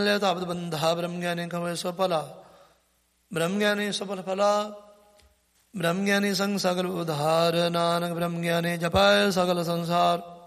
तावत बंधा ब्रह्म ज्ञानी कवय स्वफला ब्रह्म ज्ञानी सफल फला ब्रह्म ज्ञानी संग सगल उद्धार नानक ब्रह्म ज्ञानी जपाय सकल संसार